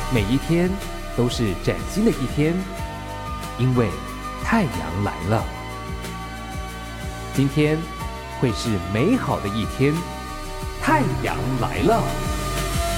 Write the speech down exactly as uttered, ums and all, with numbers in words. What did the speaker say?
每一天都是崭新的一天，因为太阳来了。今天会是美好的一天，太阳来了。